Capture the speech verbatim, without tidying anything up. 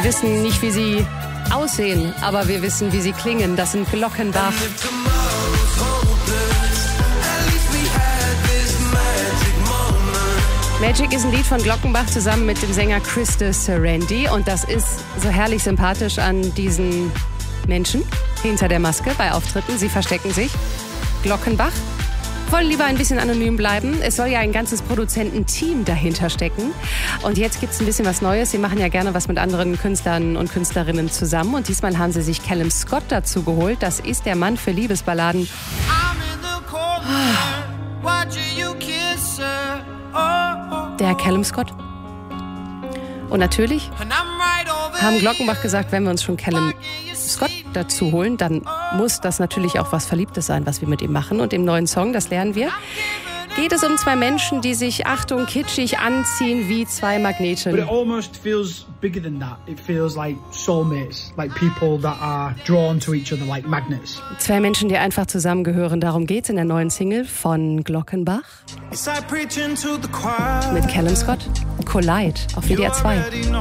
wissen nicht, wie sie aussehen, aber wir wissen, wie sie klingen. Das sind Glockenbach. Magic ist ein Lied von Glockenbach zusammen mit dem Sänger Krista Serendi. Und das ist so herrlich sympathisch an diesen Menschen hinter der Maske bei Auftritten. Sie verstecken sich. Glockenbach wollen lieber ein bisschen anonym bleiben. Es soll ja ein ganzes Produzententeam dahinter stecken. Und jetzt gibt es ein bisschen was Neues. Sie machen ja gerne was mit anderen Künstlern und Künstlerinnen zusammen. Und diesmal haben sie sich Callum Scott dazu geholt. Das ist der Mann für Liebesballaden. Der Callum Scott. Und natürlich haben Glockenbach gesagt, wenn wir uns schon Callum Scott dazu holen, dann muss das natürlich auch was Verliebtes sein, was wir mit ihm machen. Und im neuen Song, das lernen wir, geht es um zwei Menschen, die sich, Achtung, kitschig anziehen wie zwei Magnete. But it almost feels bigger than that. It feels like soulmates, like people that are drawn to each other like magnets. Zwei Menschen, die einfach zusammengehören. Darum geht's in der neuen Single von Glockenbach mit Callum Scott. Collide auf W D R zwei.